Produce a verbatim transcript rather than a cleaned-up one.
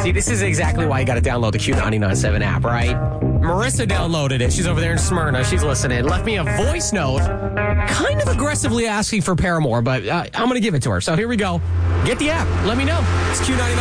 See, this is exactly why you got to download the Q ninety-nine point seven app, right? Marissa downloaded it. She's over there in Smyrna. She's listening. Left me a voice note, kind of aggressively asking for Paramore, but uh, I'm going to give it to her. So here we go. Get the app. Let me know. It's Q ninety-nine.